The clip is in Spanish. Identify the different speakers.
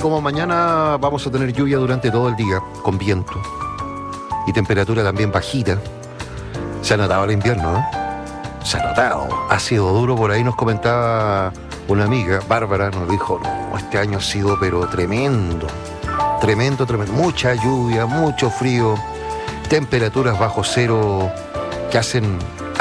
Speaker 1: como mañana vamos a tener lluvia durante todo el día, con viento y temperatura también bajita, se ha notado el invierno, ¿eh? Se ha notado. Ha sido duro, por ahí nos comentaba una amiga, Bárbara, nos dijo, no, este año ha sido pero tremendo, tremendo, tremendo. Mucha lluvia, mucho frío, temperaturas bajo cero que hacen